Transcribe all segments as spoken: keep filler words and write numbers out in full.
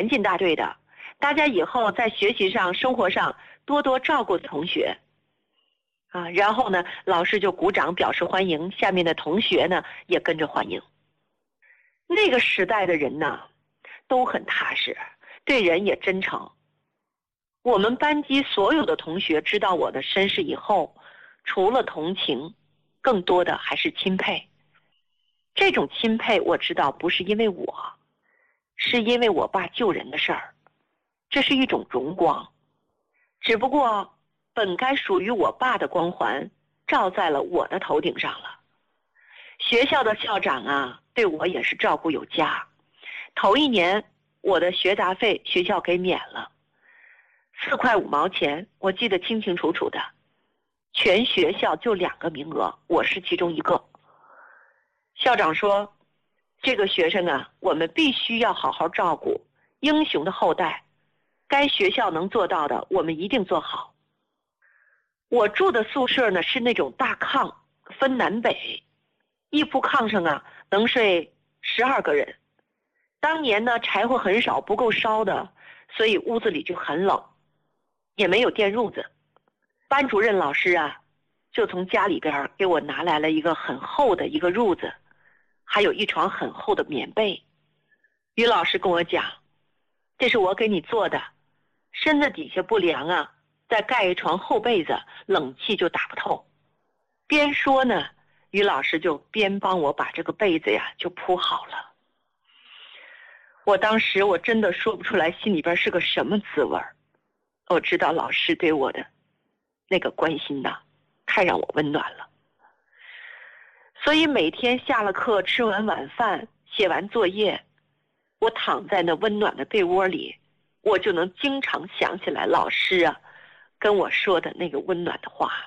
进大队的，大家以后在学习上、生活上多多照顾同学。啊，然后呢，老师就鼓掌表示欢迎，下面的同学呢也跟着欢迎。那个时代的人呢，都很踏实，对人也真诚。我们班级所有的同学知道我的身世以后，除了同情，更多的还是钦佩。这种钦佩我知道不是因为我，是因为我爸救人的事儿，这是一种荣光。只不过本该属于我爸的光环照在了我的头顶上了。学校的校长啊，对我也是照顾有加。头一年我的学杂费学校给免了，四块五毛钱，我记得清清楚楚的。全学校就两个名额，我是其中一个。校长说，这个学生啊，我们必须要好好照顾，英雄的后代，该学校能做到的，我们一定做好。我住的宿舍呢是那种大炕，分南北，一铺炕上啊能睡十二个人。当年呢柴火很少，不够烧的，所以屋子里就很冷，也没有电褥子。班主任老师啊，就从家里边给我拿来了一个很厚的一个褥子，还有一床很厚的棉被。于老师跟我讲，这是我给你做的，身子底下不凉啊，再盖一床厚被子，冷气就打不透。边说呢，于老师就边帮我把这个被子呀就铺好了。我当时我真的说不出来心里边是个什么滋味。我知道老师对我的那个关心呐，太让我温暖了。所以每天下了课，吃完晚饭，写完作业，我躺在那温暖的被窝里，我就能经常想起来老师啊跟我说的那个温暖的话。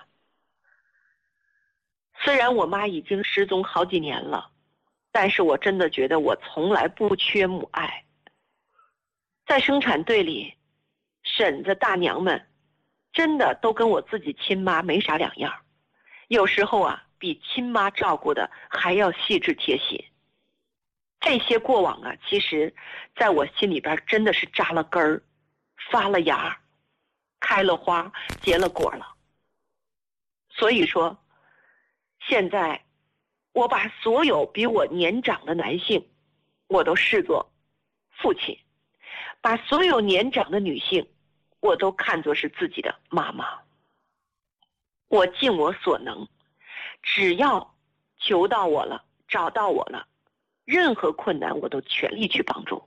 虽然我妈已经失踪好几年了，但是我真的觉得我从来不缺母爱。在生产队里，婶子大娘们真的都跟我自己亲妈没啥两样，有时候啊比亲妈照顾的还要细致贴心。这些过往啊，其实在我心里边真的是扎了根儿，发了芽，开了花，结了果了。所以说现在我把所有比我年长的男性我都视作父亲，把所有年长的女性我都看作是自己的妈妈。我尽我所能，只要求到我了，找到我了，任何困难我都全力去帮助。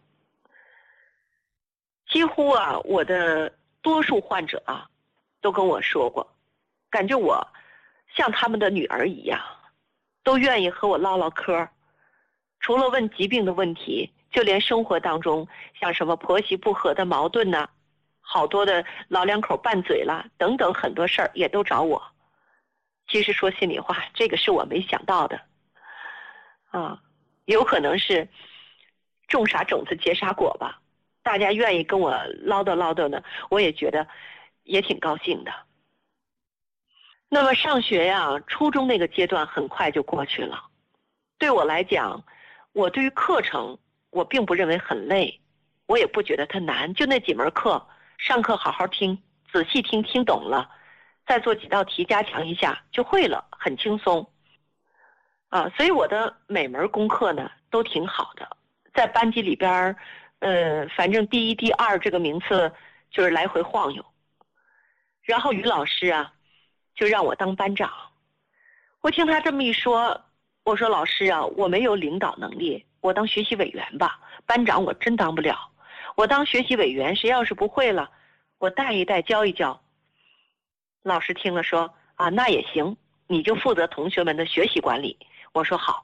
几乎啊，我的多数患者啊都跟我说过，感觉我像他们的女儿一样，都愿意和我唠唠嗑。除了问疾病的问题，就连生活当中像什么婆媳不和的矛盾呐、啊，好多的老两口拌嘴了等等很多事儿也都找我。其实说心里话，这个是我没想到的啊，有可能是种啥种子结啥果吧。大家愿意跟我唠叨唠叨呢，我也觉得也挺高兴的。那么上学呀，初中那个阶段很快就过去了。对我来讲，我对于课程我并不认为很累，我也不觉得它难，就那几门课，上课好好听，仔细听，听懂了，再做几道题加强一下就会了，很轻松啊。所以我的每门功课呢都挺好的，在班级里边呃，反正第一第二这个名次就是来回晃悠。然后于老师啊就让我当班长。我听他这么一说，我说老师啊，我没有领导能力，我当学习委员吧，班长我真当不了。我当学习委员，谁要是不会了，我带一带教一教。老师听了说啊，那也行，你就负责同学们的学习管理。我说好。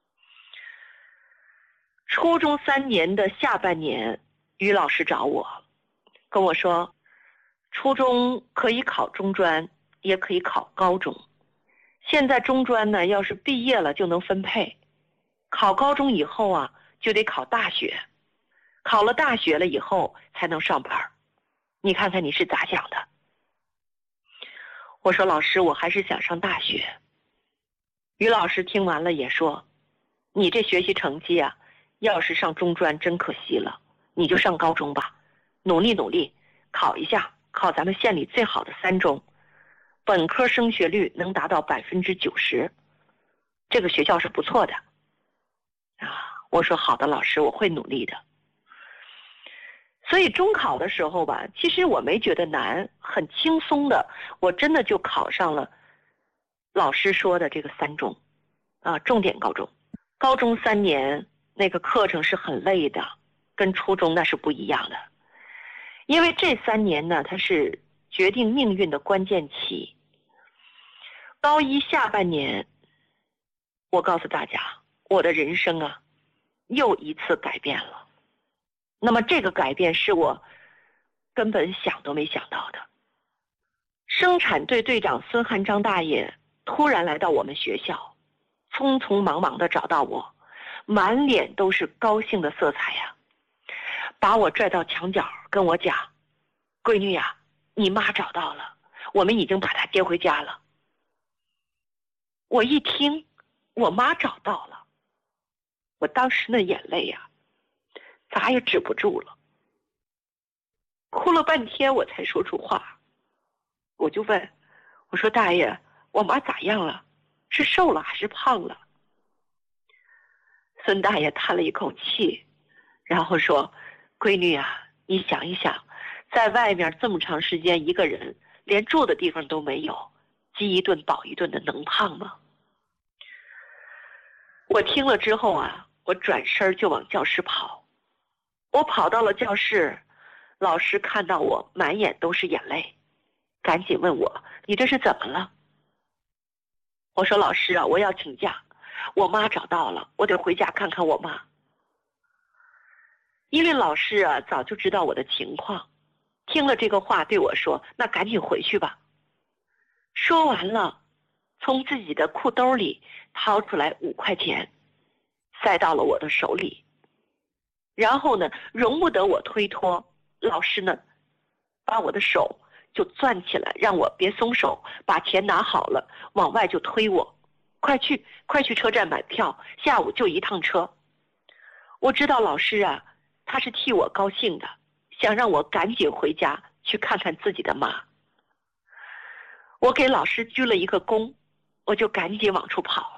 初中三年的下半年，于老师找我跟我说，初中可以考中专，也可以考高中。现在中专呢，要是毕业了就能分配，考高中以后啊，就得考大学，考了大学了以后才能上班。你看看你是咋想的？我说老师，我还是想上大学。于老师听完了也说，你这学习成绩啊，要是上中专真可惜了， 你就上高中吧，努力努力，考一下，考咱们县里最好的三中，本科升学率能达到百分之九十，这个学校是不错的。啊，我说好的，老师，我会努力的。所以中考的时候吧，其实我没觉得难，很轻松的，我真的就考上了老师说的这个三中，啊，重点高中。高中三年那个课程是很累的，跟初中那是不一样的。因为这三年呢，它是决定命运的关键期。高一下半年，我告诉大家，我的人生啊，又一次改变了。那么这个改变是我根本想都没想到的。生产队队长孙汉章大爷突然来到我们学校，匆匆忙忙地找到我，满脸都是高兴的色彩呀，把我拽到墙角跟我讲：“闺女呀，你妈找到了，我们已经把她接回家了。”我一听，我妈找到了，我当时那眼泪呀，咋也止不住了，哭了半天我才说出话。我就问，我说大爷，我妈咋样了？是瘦了还是胖了？孙大爷叹了一口气，然后说：“闺女啊，你想一想，在外面这么长时间一个人，连住的地方都没有，饥一顿饱一顿的，能胖吗？”我听了之后啊，我转身就往教室跑。我跑到了教室，老师看到我满眼都是眼泪，赶紧问我：“你这是怎么了？”我说：“老师啊，我要请假，我妈找到了，我得回家看看我妈。”因为老师啊早就知道我的情况，听了这个话对我说：“那赶紧回去吧。”说完了，从自己的裤兜里掏出来五块钱，塞到了我的手里。然后呢，容不得我推脱，老师呢，把我的手就攥起来，让我别松手，把钱拿好了，往外就推我：“快去，快去车站买票，下午就一趟车。”我知道老师啊，他是替我高兴的，想让我赶紧回家去看看自己的妈。我给老师鞠了一个躬，我就赶紧往出跑。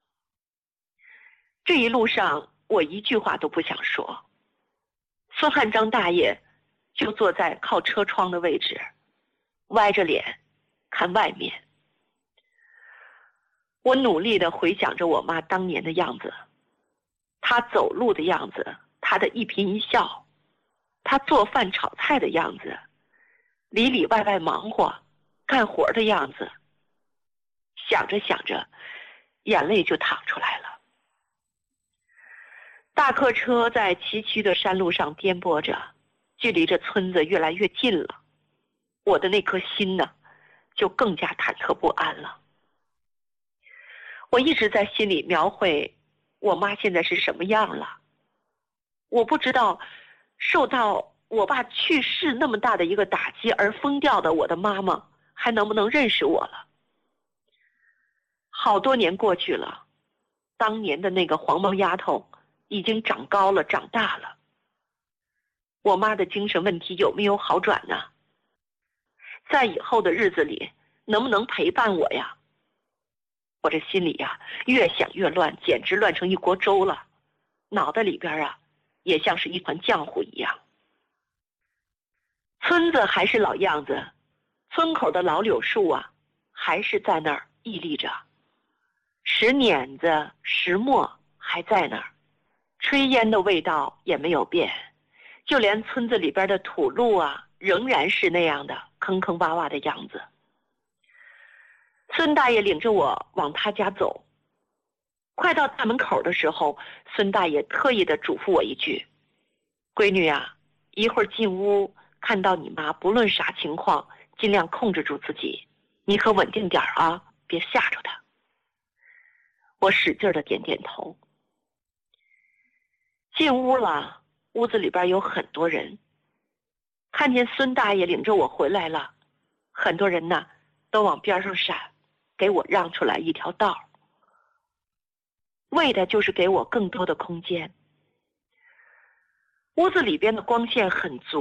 这一路上我一句话都不想说，孙汉章大爷就坐在靠车窗的位置，歪着脸看外面。我努力地回想着我妈当年的样子，她走路的样子，她的一颦一笑，她做饭炒菜的样子，里里外外忙活干活的样子。想着想着，眼泪就淌出来了。大客车在崎岖的山路上颠簸着，距离这村子越来越近了。我的那颗心呢，就更加忐忑不安了。我一直在心里描绘我妈现在是什么样了。我不知道受到我爸去世那么大的一个打击而疯掉的我的妈妈还能不能认识我了。好多年过去了，当年的那个黄毛丫头已经长高了，长大了。我妈的精神问题有没有好转呢？在以后的日子里能不能陪伴我呀？我这心里呀，越想越乱，简直乱成一锅粥了。脑袋里边啊，也像是一团浆糊一样。村子还是老样子，村口的老柳树啊，还是在那儿屹立着。石碾子、石磨还在那儿，炊烟的味道也没有变，就连村子里边的土路啊，仍然是那样的坑坑洼洼的样子。孙大爷领着我往他家走，快到大门口的时候，孙大爷特意的嘱咐我一句：“闺女啊，一会儿进屋看到你妈，不论啥情况，尽量控制住自己，你可稳定点啊，别吓着她。”我使劲的点点头。进屋了，屋子里边有很多人，看见孙大爷领着我回来了，很多人呢都往边上闪，给我让出来一条道，为的就是给我更多的空间。 屋子里边的光线很足。